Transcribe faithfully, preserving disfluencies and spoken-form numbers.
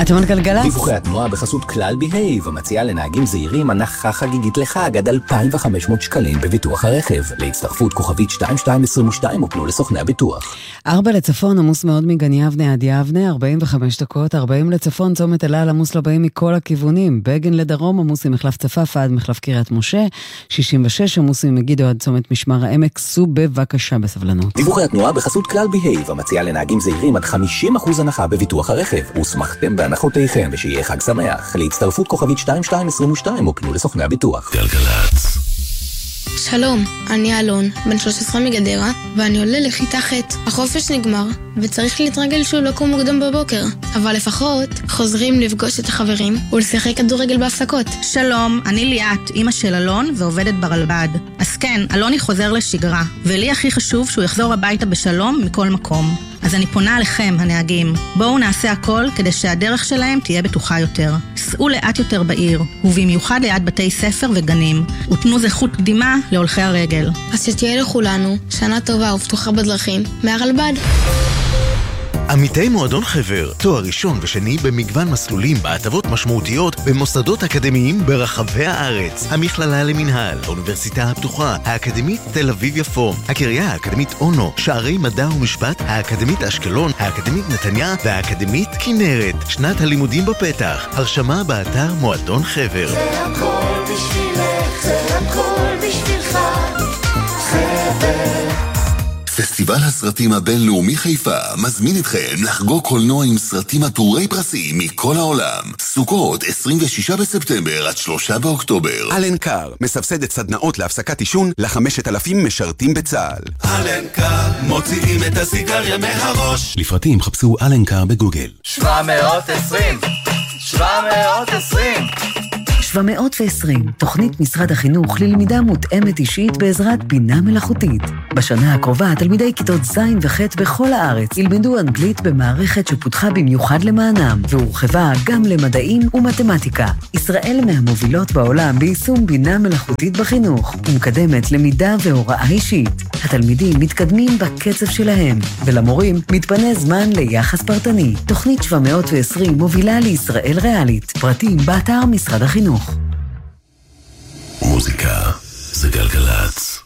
אתם על גלגלצ? דיווחי התנועה בחסות כלל בהייב, המציעה לנהגים זהירים הנחה חגיגית לחג עד אלפיים וחמש מאות שקלים בביטוח הרכב. להצטרפות כוכבית שתיים שתיים עשרים ושתיים ופנו לסוכני הביטוח. ארבע לצפון עמוס מאוד מגן יבנה עד יבנה, ארבעים וחמש דקות, ארבעים לצפון צומת אלה עמוס לבאים מכל הכיוונים, בגן לדרום עמוס ממחלף צפף עד מחלף קריית משה, שישים ושש עמוס ממגידו עד צומת משמר העמק, סו בבקשה בסבלנות. דיווחי התנועה בחסות כלל בהייב, המציעה לנהגים זהירים עד חמישים אחוז הנחה בביטוח הרכב. וסמכתם בהנחותיכם ושיהיה חג שמח. להצטרפות כוכבית שתיים שתיים עשרים ושתיים ופנו לסוכני הביטוח. גלגלצ. שלום, אני אלון, בן שלוש עשרה מגדרה, ואני עולה לכיתה ח'. החופש נגמר, וצריך להתרגל שהוא לקום מוקדם בבוקר. אבל לפחות חוזרים לפגוש את החברים ולשחק כדורגל בהפסקות. שלום, אני ליאת, אמא של אלון ועובדת ברלב"ד. אז כן, אלוני חוזר לשגרה, ולי הכי חשוב שהוא יחזור הביתה בשלום מכל מקום. אז אני פונה עליכם, הנהגים. בואו נעשה הכל כדי שהדרך שלהם תהיה בטוחה יותר. סעו לאט יותר בעיר, ובמיוחד ליד בתי ספר וגנים, ותנו זכות קדימה להולכי הרגל. אז שתהיה לכולנו שנה טובה ובטוחה בדרכים מהרלב"ד. עמיתי מועדון חבר, תואר ראשון ושני במגוון מסלולים בהטבות משמעותיות במוסדות אקדמיים ברחבי הארץ. המכללה למנהל, האוניברסיטה הפתוחה, האקדמית תל אביב יפו, הקריה האקדמית אונו, שערי מדע ומשפט, האקדמית אשקלון, האקדמית נתניה והאקדמית כנרת. שנת הלימודים בפתח, הרשמה באתר מועדון חבר. זה הכל בשבילך, זה הכל בשבילך, חבר. פסטיבל הסרטים הבינלאומי חיפה מזמין אתכם לחגוג קולנוע עם סרטים עטורי פרסים מכל העולם. סוכות עשרים ושישה בספטמבר עד שלושה באוקטובר. אלנקר מסבסדת סדנאות להפסקת עישון ל-חמשת אלפים משרתים בצה"ל. אלנקר מוציאים את הסיגריה מהראש. לפרטים חפשו אלנקר בגוגל. שבע מאות ועשרים שבע מאות ועשרים שבע מאות ועשרים, תוכנית משרד החינוך ללמידה מותאמת אישית בעזרת בינה מלאכותית. בשנה הקרובה, תלמידי כיתות ז' וח' בכל הארץ ילמדו אנגלית במערכת שפותחה במיוחד למענם, והורחבה גם למדעים ומתמטיקה. ישראל מהמובילות בעולם ביישום בינה מלאכותית בחינוך, ומקדמת למידה והוראה אישית. התלמידים מתקדמים בקצב שלהם, ולמורים מתפנה זמן ליחס פרטני. תוכנית שבע מאות ועשרים מובילה לישראל ריאלית. פרטים באתר משרד החינוך. מוזיקה זה גלגלצ.